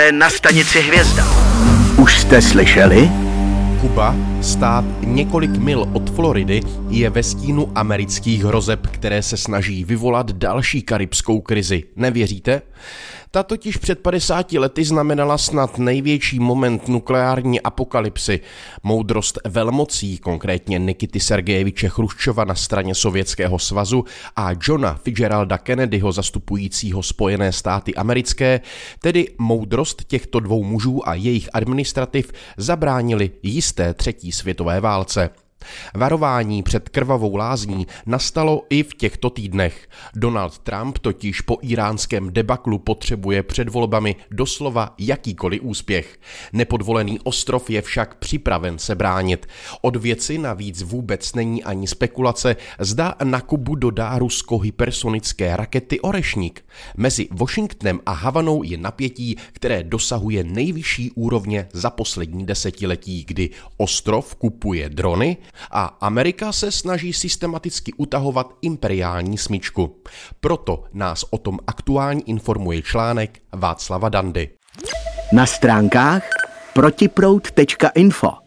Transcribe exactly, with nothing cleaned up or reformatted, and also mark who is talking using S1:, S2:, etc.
S1: Na stanici Hvězda. Už jste slyšeli?
S2: Kuba, stát několik mil od Floridy, je ve stínu amerických hrozeb, které se snaží vyvolat další karibskou krizi. Nevěříte? Ta totiž před padesáti lety znamenala snad největší moment nukleární apokalypsy. Moudrost velmocí, konkrétně Nikity Sergejeviče Chruščova na straně Sovětského svazu a Johna Fitzgeralda Kennedyho zastupujícího Spojené státy americké, tedy moudrost těchto dvou mužů a jejich administrativ zabránili jisté třetí světové válce. Varování před krvavou lázní nastalo i v těchto týdnech. Donald Trump totiž po íránském debaklu potřebuje před volbami doslova jakýkoliv úspěch. Nepodvolený ostrov je však připraven se bránit. Od věci navíc vůbec není ani spekulace, zda na Kubu dodá Rusko hypersonické rakety Orešník. Mezi Washingtonem a Havanou je napětí, které dosahuje nejvyšší úrovně za poslední desetiletí, kdy ostrov kupuje drony a Amerika se snaží systematicky utahovat imperiální smyčku. Proto nás o tom aktuálně informuje článek Václava Dandy.
S1: Na stránkách protiproud tečka info